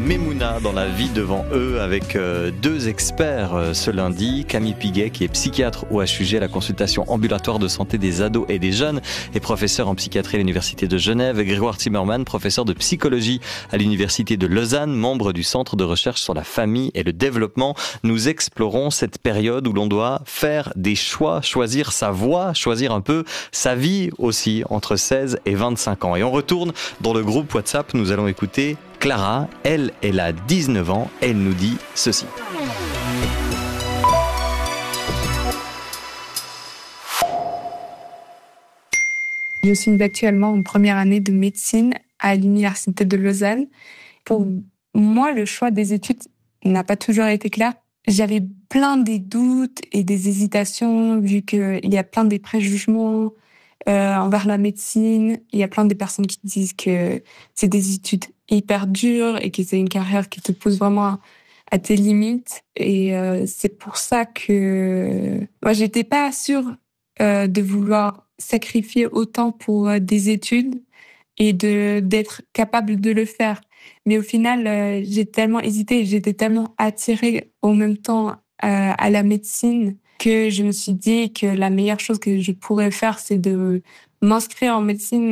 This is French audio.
Memouna dans La vie devant eux avec deux experts ce lundi. Camille Piguet qui est psychiatre au HUG, la consultation ambulatoire de santé des ados et des jeunes et professeur en psychiatrie à l'Université de Genève. Et Grégoire Zimmermann, professeur de psychologie à l'Université de Lausanne, membre du Centre de recherche sur la famille et le développement. Nous explorons cette période où l'on doit faire des choix, choisir sa voie, choisir un peu sa vie aussi entre 16 et 25 ans. Et on retourne dans le groupe WhatsApp. Nous allons écouter Clara. Elle a 19 ans. Elle nous dit ceci. Je suis actuellement en première année de médecine à l'Université de Lausanne. Pour moi, le choix des études n'a pas toujours été clair. J'avais plein de doutes et des hésitations vu qu'il y a plein de préjugements envers la médecine. Il y a plein de personnes qui disent que c'est des études hyper dures et que c'est une carrière qui te pousse vraiment à tes limites. Et c'est pour ça que moi, j'étais pas sûre de vouloir sacrifier autant pour des études et d'être capable de le faire. Mais au final, j'ai tellement hésité, j'étais tellement attirée en même temps à la médecine que je me suis dit que la meilleure chose que je pourrais faire, c'est de m'inscrire en médecine